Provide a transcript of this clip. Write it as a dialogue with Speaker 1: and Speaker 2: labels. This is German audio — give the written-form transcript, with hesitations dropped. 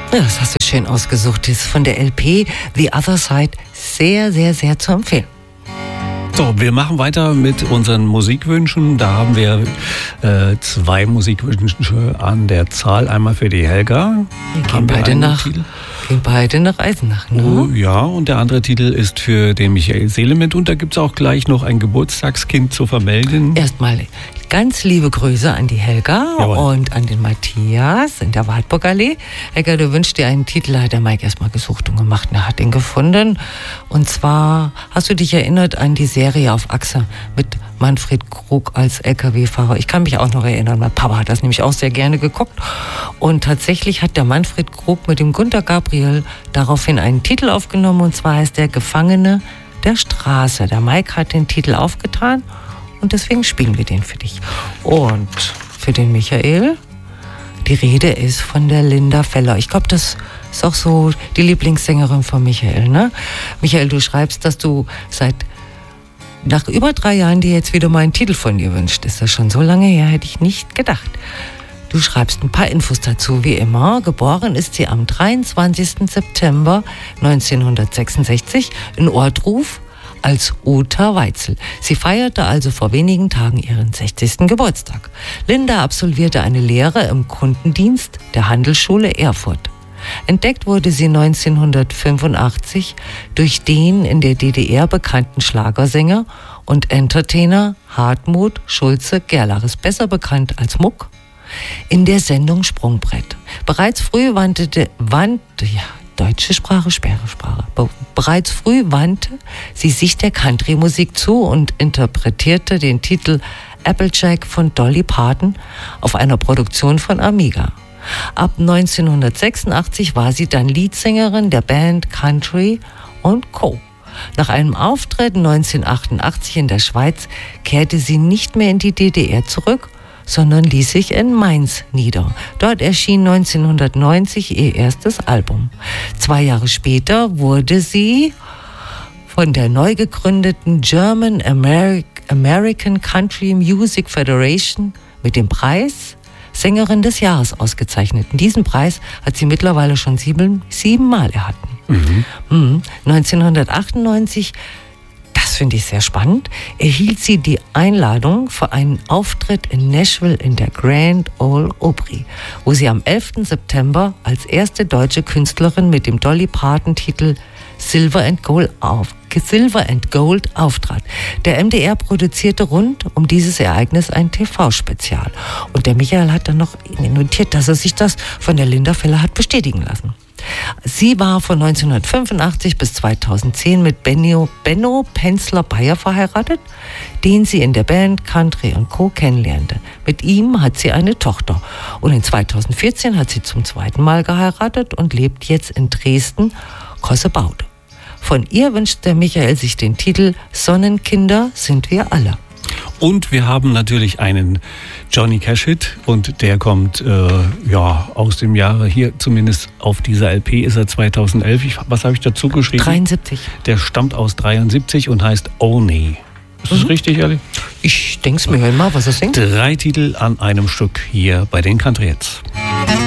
Speaker 1: Ja, das hast du schön ausgesucht. Das ist von der LP The Other Side sehr, sehr, sehr zu empfehlen.
Speaker 2: So, wir machen weiter mit unseren Musikwünschen. Da haben wir 2 Musikwünsche an der Zahl. Einmal für die Helga.
Speaker 1: Wir gehen beide nach Eisenach, ne?
Speaker 2: Oh, ja, und der andere Titel ist für den Michael Seelement. Und da gibt es auch gleich noch ein Geburtstagskind zu vermelden.
Speaker 1: Erstmal ganz liebe Grüße an die Helga. Jawohl. Und an den Matthias in der Wartburgallee. Helga, du wünschst dir einen Titel, da hat der Mike erstmal gesucht und gemacht. Er hat ihn gefunden. Und zwar, hast du dich erinnert an die Serie auf Achse mit Manfred Krug als LKW-Fahrer? Ich kann mich auch noch erinnern, mein Papa hat das nämlich auch sehr gerne geguckt. Und tatsächlich hat der Manfred Krug mit dem Günter Gabriel daraufhin einen Titel aufgenommen, und zwar heißt der Gefangene der Straße. Der Mike hat den Titel aufgetan und deswegen spielen wir den für dich. Und für den Michael, die Rede ist von der Linda Feller. Ich glaube, das ist auch so die Lieblingssängerin von Michael, ne? Michael, du schreibst, dass du nach über 3 Jahren dir jetzt wieder mal einen Titel von dir wünscht. Ist das schon so lange her, hätte ich nicht gedacht. Du schreibst ein paar Infos dazu, wie immer. Geboren ist sie am 23. September 1966 in Ortruf als Uta Weitzel. Sie feierte also vor wenigen Tagen ihren 60. Geburtstag. Linda absolvierte eine Lehre im Kundendienst der Handelsschule Erfurt. Entdeckt wurde sie 1985 durch den in der DDR bekannten Schlagersänger und Entertainer Hartmut Schulze-Gerlares, besser bekannt als Muck, in der Sendung Sprungbrett. Bereits früh Bereits früh wandte sie sich der Country-Musik zu und interpretierte den Titel Applejack von Dolly Parton auf einer Produktion von Amiga. Ab 1986 war sie dann Leadsängerin der Band Country & Co. Nach einem Auftritt 1988 in der Schweiz kehrte sie nicht mehr in die DDR zurück, sondern ließ sich in Mainz nieder. Dort erschien 1990 ihr erstes Album. 2 Jahre später wurde sie von der neu gegründeten German American Country Music Federation mit dem Preis Sängerin des Jahres ausgezeichnet. Diesen Preis hat sie mittlerweile schon 7 Mal erhalten. 1998, das finde ich sehr spannend, erhielt sie die Einladung für einen Auftritt in Nashville in der Grand Ole Opry, wo sie am 11. September als erste deutsche Künstlerin mit dem Dolly Parton-Titel Silver and Gold auftrat. Der MDR produzierte rund um dieses Ereignis ein TV-Spezial. Und der Michael hat dann noch notiert, dass er sich das von der Linda Feller hat bestätigen lassen. Sie war von 1985 bis 2010 mit Benno Penzler-Beyer verheiratet, den sie in der Band Country & Co. kennenlernte. Mit ihm hat sie eine Tochter. Und in 2014 hat sie zum 2. Mal geheiratet und lebt jetzt in Dresden-Kossebaude. Von ihr wünscht der Michael sich den Titel Sonnenkinder sind wir alle.
Speaker 2: Und wir haben natürlich einen Johnny Cash-Hit und der kommt aus dem Jahre hier, zumindest auf dieser LP ist er 2011. Was habe ich dazu geschrieben?
Speaker 1: 73.
Speaker 2: Der stammt aus 73 und heißt Oni. Ist das richtig, ehrlich?
Speaker 1: Ich denke es mir, hören mal, was er singt.
Speaker 2: 3 Titel an einem Stück hier bei den Country Hits.